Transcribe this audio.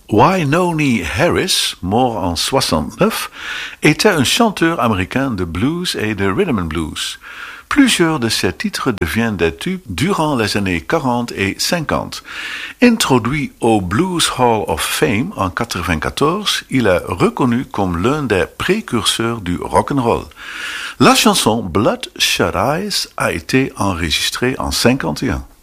Wynonie Harris, mort en 69, était un chanteur américain de blues et de rhythm and blues. Plusieurs de ses titres deviennent des tubes durant les années 40 et 50. Introduit au Blues Hall of Fame en 1994, il est reconnu comme l'un des précurseurs du rock'n'roll. La chanson Bloodshot Eyes a été enregistrée en 1951.